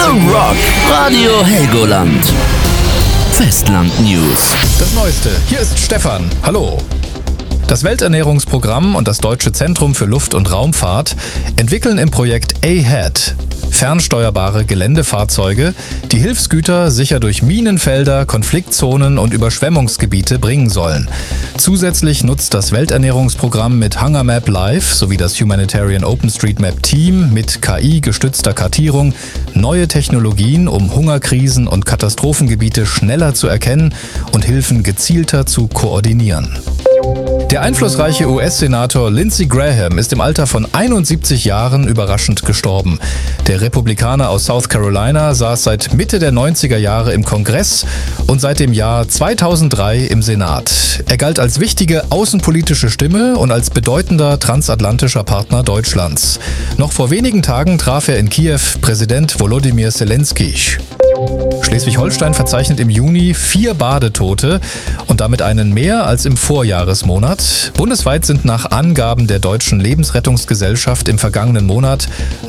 The Rock Radio Helgoland. Festland News. Das Neueste. Hier ist Stefan. Hallo. Das Welternährungsprogramm und das Deutsche Zentrum für Luft- und Raumfahrt entwickeln im Projekt AHEAD fernsteuerbare Geländefahrzeuge, die Hilfsgüter sicher durch Minenfelder, Konfliktzonen und Überschwemmungsgebiete bringen sollen. Zusätzlich nutzt das Welternährungsprogramm mit HungerMap Live sowie das Humanitarian OpenStreetMap Team mit KI-gestützter Kartierung neue Technologien, um Hungerkrisen und Katastrophengebiete schneller zu erkennen und Hilfen gezielter zu koordinieren. Der einflussreiche US-Senator Lindsey Graham ist im Alter von 71 Jahren überraschend gestorben. Der Republikaner aus South Carolina saß seit Mitte der 90er Jahre im Kongress und seit dem Jahr 2003 im Senat. Er galt als wichtige außenpolitische Stimme und als bedeutender transatlantischer Partner Deutschlands. Noch vor wenigen Tagen traf er in Kiew Präsident Volodymyr Zelensky. Schleswig-Holstein verzeichnet im Juni 4 Badetote und damit einen mehr als im Vorjahresmonat. Bundesweit sind nach Angaben der Deutschen Lebensrettungsgesellschaft im vergangenen Monat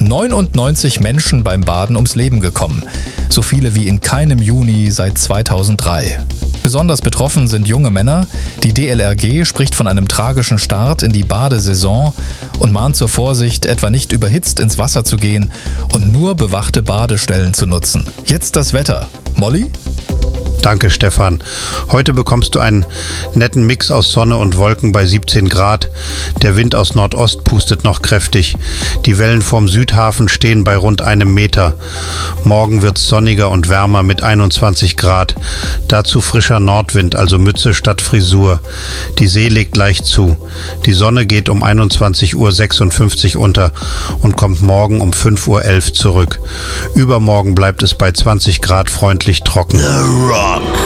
99 Menschen beim Baden ums Leben gekommen. So viele wie in keinem Juni seit 2003. Besonders betroffen sind junge Männer. Die DLRG spricht von einem tragischen Start in die Badesaison und mahnt zur Vorsicht, etwa nicht überhitzt ins Wasser zu gehen und nur bewachte Badestellen zu nutzen. Jetzt das Wetter. Molly? Danke, Stefan. Heute bekommst du einen netten Mix aus Sonne und Wolken bei 17 Grad. Der Wind aus Nordost pustet noch kräftig. Die Wellen vorm Südhafen stehen bei rund 1 Meter. Morgen wird's sonniger und wärmer mit 21 Grad. Dazu frischer Nordwind, also Mütze statt Frisur. Die See legt leicht zu. Die Sonne geht um 21:56 Uhr unter und kommt morgen um 5:11 Uhr zurück. Übermorgen bleibt es bei 20 Grad freundlich trocken. The Rock.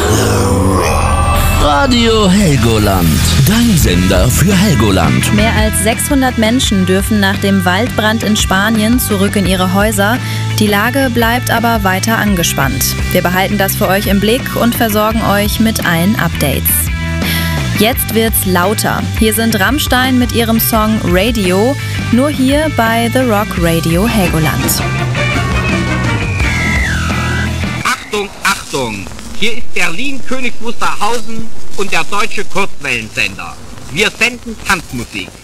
Radio Helgoland. Dein Sender für Helgoland. Mehr als 600 Menschen dürfen nach dem Waldbrand in Spanien zurück in ihre Häuser. Die Lage bleibt aber weiter angespannt. Wir behalten das für euch im Blick und versorgen euch mit allen Updates. Jetzt wird's lauter. Hier sind Rammstein mit ihrem Song Radio, nur hier bei The Rock Radio Helgoland. Achtung, Achtung! Hier ist Berlin-Königs Wusterhausen und der deutsche Kurzwellensender. Wir senden Tanzmusik.